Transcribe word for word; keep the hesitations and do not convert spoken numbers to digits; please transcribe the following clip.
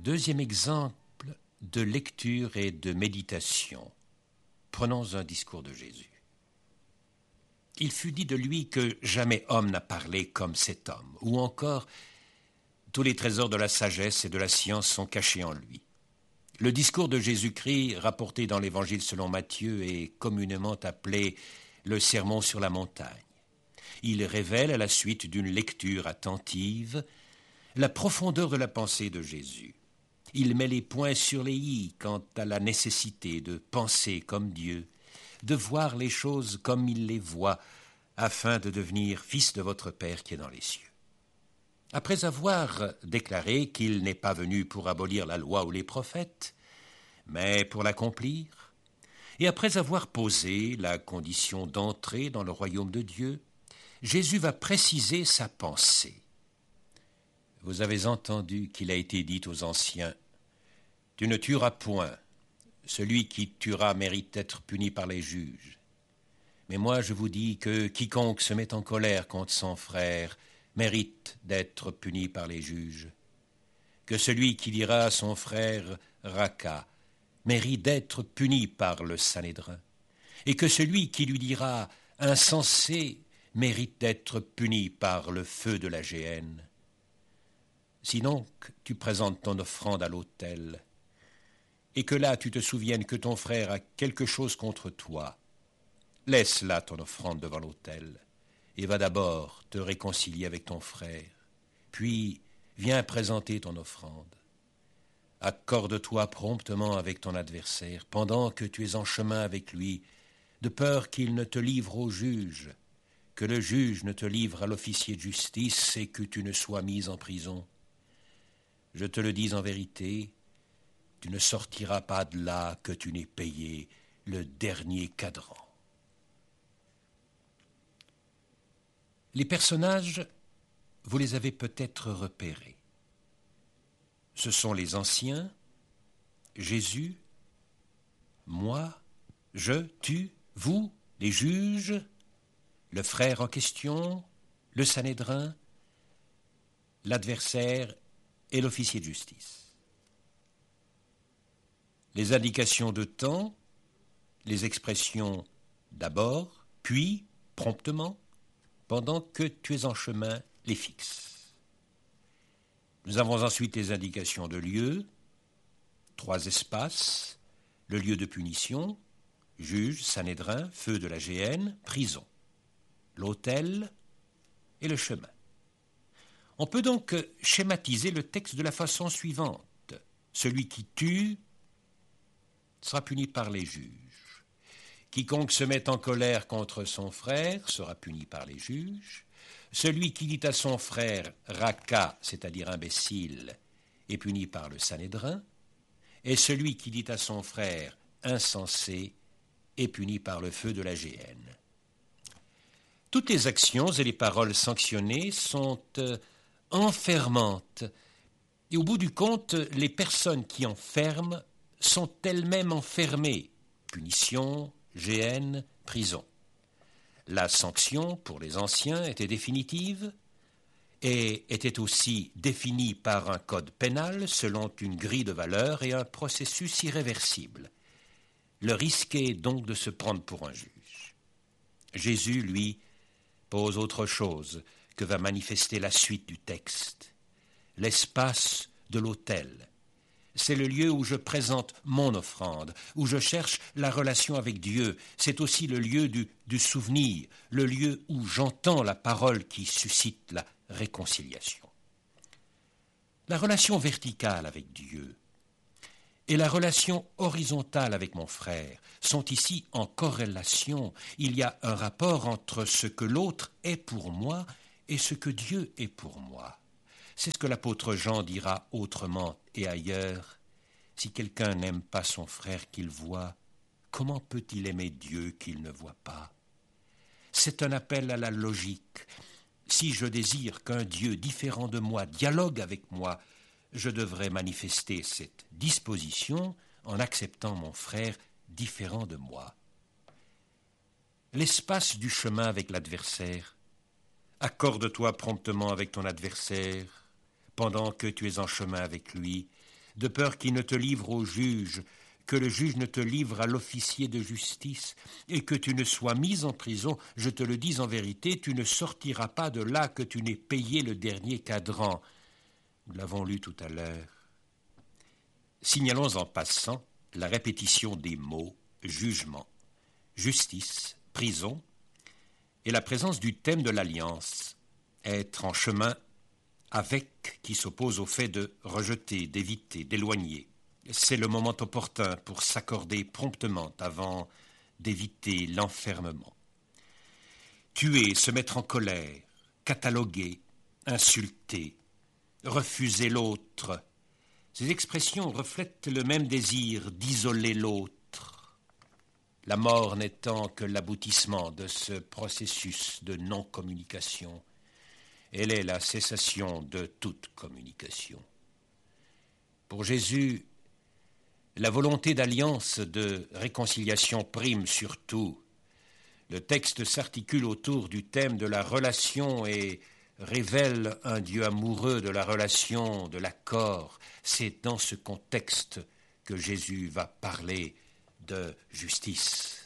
Deuxième exemple de lecture et de méditation. Prenons un discours de Jésus. Il fut dit de lui que jamais homme n'a parlé comme cet homme, ou encore tous les trésors de la sagesse et de la science sont cachés en lui. Le discours de Jésus-Christ, rapporté dans l'Évangile selon Matthieu, est communément appelé le sermon sur la montagne. Il révèle, à la suite d'une lecture attentive, la profondeur de la pensée de Jésus. Il met les points sur les i quant à la nécessité de penser comme Dieu, de voir les choses comme il les voit, afin de devenir fils de votre Père qui est dans les cieux. Après avoir déclaré qu'il n'est pas venu pour abolir la loi ou les prophètes, mais pour l'accomplir, et après avoir posé la condition d'entrer dans le royaume de Dieu, Jésus va préciser sa pensée. Vous avez entendu qu'il a été dit aux anciens, « Tu ne tueras point, celui qui tuera mérite d'être puni par les juges. Mais moi je vous dis que quiconque se met en colère contre son frère mérite d'être puni par les juges. Que celui qui dira à son frère « Raka » mérite d'être puni par le Sanhédrin. Et que celui qui lui dira « Insensé » mérite d'être puni par le feu de la géhenne. Si donc tu présentes ton offrande à l'autel, et que là tu te souviennes que ton frère a quelque chose contre toi, laisse là ton offrande devant l'autel, et va d'abord te réconcilier avec ton frère, puis viens présenter ton offrande. Accorde-toi promptement avec ton adversaire, pendant que tu es en chemin avec lui, de peur qu'il ne te livre au juge, que le juge ne te livre à l'officier de justice et que tu ne sois mis en prison. Je te le dis en vérité, tu ne sortiras pas de là que tu n'aies payé le dernier cadran. Les personnages, vous les avez peut-être repérés. Ce sont les anciens, Jésus, moi, je, tu, vous, les juges, le frère en question, le Sanhédrin, l'adversaire et l'officier de justice. Les indications de temps, les expressions d'abord, puis, promptement, pendant que tu es en chemin, les fixes. Nous avons ensuite les indications de lieu, trois espaces, le lieu de punition, juge, Sanhédrin, feu de la géhenne, prison, l'autel et le chemin. On peut donc schématiser le texte de la façon suivante. Celui qui tue sera puni par les juges. Quiconque se met en colère contre son frère sera puni par les juges. Celui qui dit à son frère « Raka », c'est-à-dire imbécile, est puni par le Sanhédrin. Et celui qui dit à son frère « insensé » est puni par le feu de la géhenne. Toutes les actions et les paroles sanctionnées sont euh, enfermantes. Et au bout du compte, les personnes qui enferment sont elles-mêmes enfermées. Punition, géhenne, prison. La sanction, pour les anciens, était définitive et était aussi définie par un code pénal selon une grille de valeurs et un processus irréversible. Le risque est donc de se prendre pour un juge. Jésus, lui, pose autre chose que va manifester la suite du texte. L'espace de l'autel. C'est le lieu où je présente mon offrande, où je cherche la relation avec Dieu. C'est aussi le lieu du, du souvenir, le lieu où j'entends la parole qui suscite la réconciliation. La relation verticale avec Dieu et la relation horizontale avec mon frère sont ici en corrélation. Il y a un rapport entre ce que l'autre est pour moi et ce que Dieu est pour moi. C'est ce que l'apôtre Jean dira autrement et ailleurs. Si quelqu'un n'aime pas son frère qu'il voit, comment peut-il aimer Dieu qu'il ne voit pas? C'est un appel à la logique. Si je désire qu'un Dieu différent de moi dialogue avec moi, je devrais manifester cette disposition en acceptant mon frère différent de moi. L'espace du chemin avec l'adversaire. Accorde-toi promptement avec ton adversaire pendant que tu es en chemin avec lui. de peur qu'il ne te livre au juge, que le juge ne te livre à l'officier de justice, et que tu ne sois mis en prison. Je te le dis en vérité, tu ne sortiras pas de là que tu n'aies payé le dernier cadran. Nous l'avons lu tout à l'heure. Signalons en passant la répétition des mots jugement, justice, prison, et la présence du thème de l'alliance, être en chemin avec, qui s'oppose au fait de rejeter, d'éviter, d'éloigner. C'est le moment opportun pour s'accorder promptement avant d'éviter l'enfermement. Tuer, se mettre en colère, cataloguer, insulter, refuser l'autre. Ces expressions reflètent le même désir d'isoler l'autre, la mort n'étant que l'aboutissement de ce processus de non-communication. Elle est la cessation de toute communication. Pour Jésus, la volonté d'alliance, de réconciliation prime sur tout. Le texte s'articule autour du thème de la relation et révèle un Dieu amoureux de la relation, de l'accord. C'est dans ce contexte que Jésus va parler de justice.